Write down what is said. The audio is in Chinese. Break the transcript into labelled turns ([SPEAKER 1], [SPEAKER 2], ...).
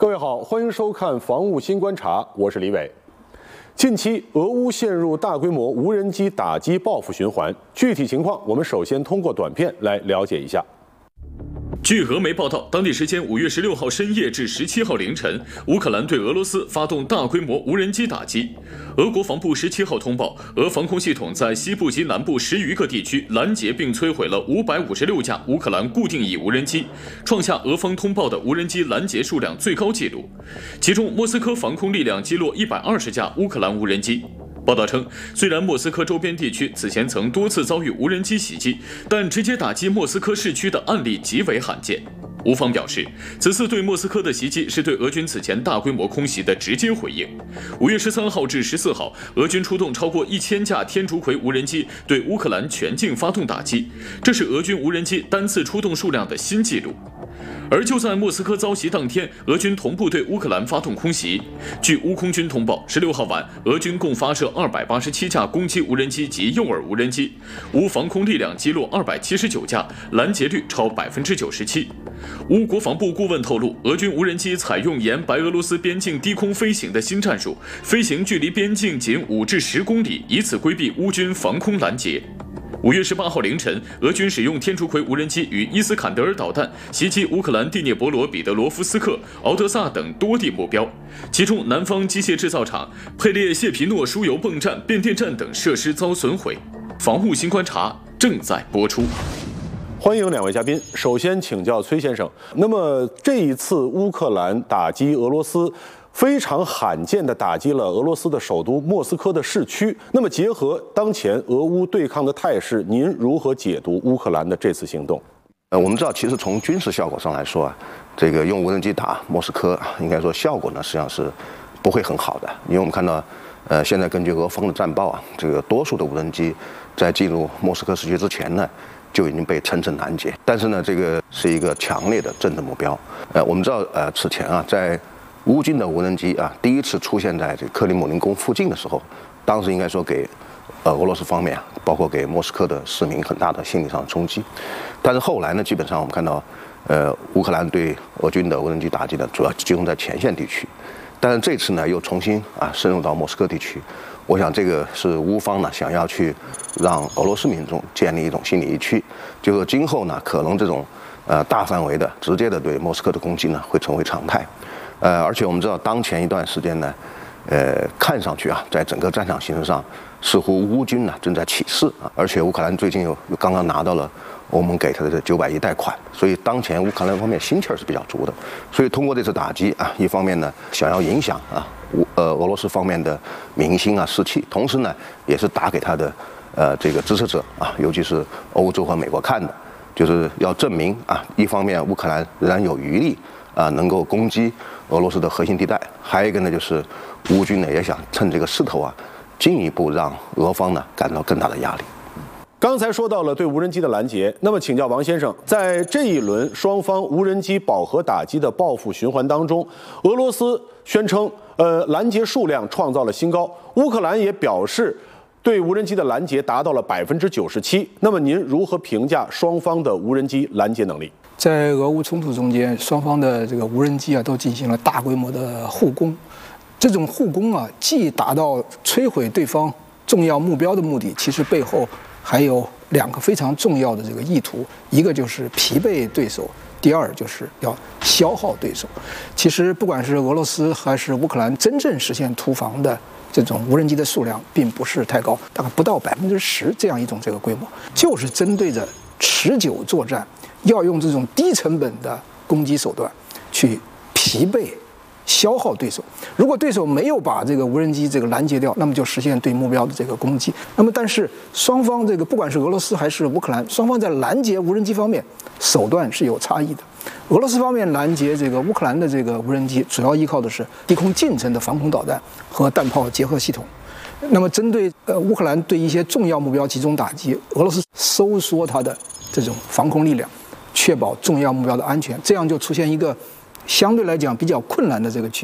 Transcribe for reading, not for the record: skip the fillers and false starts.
[SPEAKER 1] 各位好，欢迎收看《防务新观察》，我是李伟。近期，俄乌陷入大规模无人机打击报复循环，具体情况我们首先通过短片来了解一下。
[SPEAKER 2] 据俄媒报道，当地时间5月16号深夜至17号凌晨，乌克兰对俄罗斯发动大规模无人机打击。俄国防部17号通报，俄防空系统在西部及南部10余个地区拦截并摧毁了556架乌克兰固定翼无人机，创下俄方通报的无人机拦截数量最高纪录。其中，莫斯科防空力量击落120架乌克兰无人机。 报道称，虽然莫斯科周边地区此前曾多次遭遇无人机袭击，但直接打击莫斯科市区的案例极为罕见。乌方表示，此次对莫斯科的袭击是对俄军此前大规模空袭的直接回应。5月13号至14号，俄军出动超过1000架天竺葵无人机对乌克兰全境发动打击，这是俄军无人机单次出动数量的新纪录。 而就在莫斯科遭袭当天，俄军同步对乌克兰发动空袭。据乌空军通报，16号晚，俄军共发射287架攻击无人机及诱饵无人机，乌防空力量击落279架，拦截率超97%。乌国防部顾问透露，俄军无人机采用沿白俄罗斯边境低空飞行的新战术，飞行距离边境仅5至10公里，以此规避乌军防空拦截。 5月18号凌晨，俄军使用天竺葵无人机与伊斯坎德尔导弹袭击乌克兰第聂伯罗彼得罗夫斯克、敖德萨等多地目标，其中南方机械制造厂、佩列谢皮诺输油泵站、变电站等设施遭损毁。防务新观察正在播出。
[SPEAKER 1] 欢迎两位嘉宾。首先请教崔先生，那么这一次乌克兰打击俄罗斯，非常罕见地打击了俄罗斯的首都莫斯科的市区。那么结合当前俄乌对抗的态势，您如何解读乌克兰的这次行动？
[SPEAKER 3] 我们知道，其实从军事效果上来说啊，这个用无人机打莫斯科，应该说效果呢实际上是不会很好的，因为我们看到，现在根据俄方的战报啊，这个多数的无人机在进入莫斯科市区之前呢。 就已经被层层拦截，但是呢，这个是一个强烈的政治目标。我们知道，此前啊，在乌军的无人机啊第一次出现在这克里姆林宫附近的时候，当时应该说给俄罗斯方面啊，包括给莫斯科的市民很大的心理上的冲击。但是后来呢，基本上我们看到，乌克兰对俄军的无人机打击呢，主要集中在前线地区，但是这次呢，又重新深入到莫斯科地区。 我想，这个是乌方呢想要去让俄罗斯民众建立一种心理预期，就是今后呢，可能这种大范围的、直接的对莫斯科的攻击呢会成为常态。而且我们知道，当前一段时间呢，看上去啊，在整个战场形势上，似乎乌军呢正在起势啊，而且乌克兰最近又刚刚拿到了欧盟给他的900亿贷款，所以当前乌克兰方面心气儿是比较足的。所以通过这次打击啊，一方面呢想要影响啊。 俄罗斯方面的民心啊士气，同时呢，也是打给他的这个支持者啊，尤其是欧洲和美国看的，就是要证明啊，一方面乌克兰仍然有余力啊，能够攻击俄罗斯的核心地带；还有一个呢，就是乌军呢也想趁这个势头啊，进一步让俄方呢感到更大的压力。
[SPEAKER 1] 刚才说到了对无人机的拦截，那么请教王先生，在这一轮双方无人机饱和打击的报复循环当中，俄罗斯宣称，拦截数量创造了新高，乌克兰也表示，对无人机的拦截达到了97%。那么您如何评价双方的无人机拦截能力？
[SPEAKER 4] 在俄乌冲突中间，双方的这个无人机啊都进行了大规模的互攻，这种互攻啊，既达到摧毁对方重要目标的目的，其实背后 还有2个非常重要的这个意图，一个就是疲惫对手，第二就是要消耗对手。其实不管是俄罗斯还是乌克兰，真正实现突防的这种无人机的数量并不是太高，大概不到10%这样一种这个规模，就是针对着持久作战，要用这种低成本的攻击手段去疲惫 消耗对手，如果对手没有把这个无人机这个拦截掉，那么就实现对目标的这个攻击。那么，但是双方这个不管是俄罗斯还是乌克兰，双方在拦截无人机方面手段是有差异的。俄罗斯方面拦截这个乌克兰的这个无人机，主要依靠的是低空近程的防空导弹和弹炮结合系统。那么，针对乌克兰对一些重要目标集中打击，俄罗斯收缩它的这种防空力量，确保重要目标的安全，这样就出现一个 相对来讲比较困难的这个局